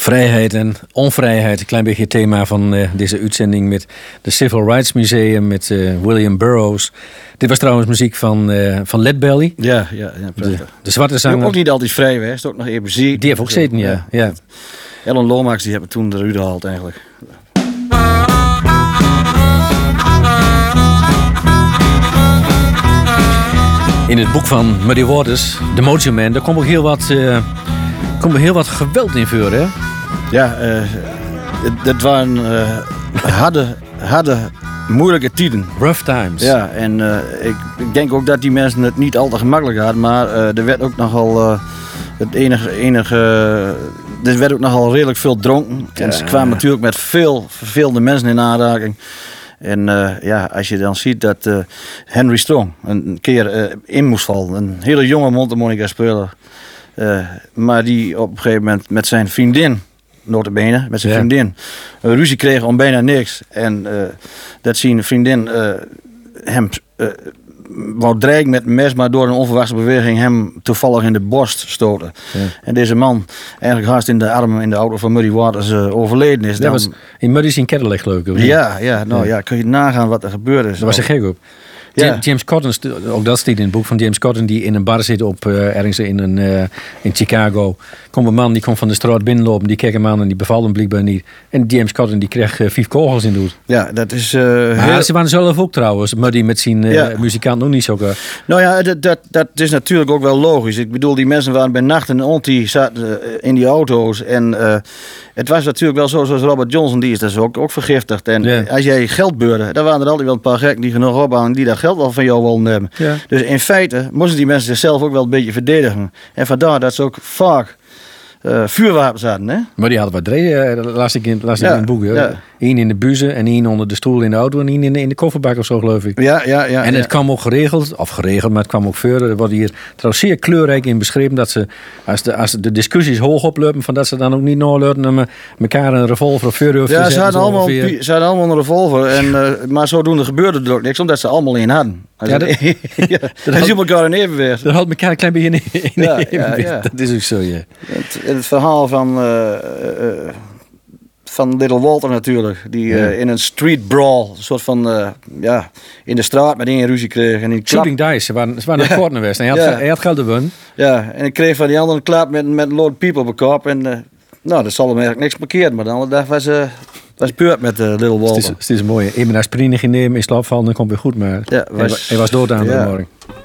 Vrijheid en onvrijheid, een klein beetje het thema van deze uitzending met de Civil Rights Museum, met William Burroughs. Dit was trouwens muziek van Lead Belly. Ja, de zwarte zanger. Ook niet altijd vrij, hè? Is ook nog even muziek. Die heeft ook gezeten, ja. Ellen Lomax, die hebben toen de rude gehaald eigenlijk. In het boek van Muddy Waters, The Mojo Man, daar komt ook heel wat geweld in voor, hè? Ja, dat waren harde, moeilijke tijden. Rough times. Ja, en ik denk ook dat die mensen het niet al te gemakkelijk hadden, maar er werd ook nogal er werd ook nogal redelijk veel dronken. Ja. En ze kwamen natuurlijk met veel verveelde mensen in aanraking. En als je dan ziet dat Henry Strong een keer in moest vallen. Een hele jonge mondharmonica-speler. Maar die op een gegeven moment met zijn vriendin, nota bene, met zijn vriendin, een ruzie kreeg om bijna niks. En dat zijn vriendin hem wou dreigen met een mes, maar door een onverwachte beweging hem toevallig in de borst stoten. Ja. En deze man eigenlijk haast in de armen in de auto van Muddy Waters overleden is. Dat was in Muddy's in Cadillac, geloof ik. Ja, kun je nagaan wat er gebeurd is. Dat was er gek op. Ja. James Cotton, ook dat staat in het boek van James Cotton, die in een bar zit ergens in Chicago. Komt een man, die komt van de straat binnenlopen, die kijkt hem aan en die bevalt hem blijkbaar niet. En James Cotton die kreeg 5 kogels in de hoed. Ja, dat is... Ze waren zelf ook trouwens, Muddy met zijn muzikant nog niet zo. Nou ja, dat is natuurlijk ook wel logisch. Ik bedoel, die mensen waren bij nacht en die zaten in die auto's en... het was natuurlijk wel zo, zoals Robert Johnson, die is dus ook vergiftigd. En als jij geld beurde, dan waren er altijd wel een paar gekken die genoeg ophangen die dat geld wel van jou wilden nemen. Ja. Dus in feite moesten die mensen zichzelf ook wel een beetje verdedigen. En vandaar dat ze ook vaak vuurwapens hadden. Hè? Maar die hadden wat drie, las ik in het boek. Ja. Eén in de buzen en één onder de stoel in de auto en één in de kofferbak of zo, geloof ik. Ja. En het kwam ook geregeld, maar het kwam ook verder. Er wordt hier trouwens zeer kleurrijk in beschreven dat ze, als de discussies hoog oplopen, van dat ze dan ook niet noodluiden om elkaar een revolver of vuurwerk te zetten. Ze hadden allemaal een revolver, maar zodoende gebeurde er ook niks, omdat ze allemaal één hadden. Dat is elkaar in evenwicht. Dat houdt elkaar een klein beetje in evenwicht. Ja. Dat is ook zo, ja. Het verhaal van Little Walter natuurlijk, die in een street brawl, een soort van, in de straat met één ruzie kreeg. En Shooting dice, ze waren naar Korten geweest en hij had geld gewonnen. Ja, en ik kreeg van die andere een klap met Lord People op de kop. En dat zal hem eigenlijk niks markeerd, maar dan was beurt met Little Walter. Het is een mooie. Even aspirine nemen, in slaap vallen, dan komt weer goed, maar hij was dood aan de morgen.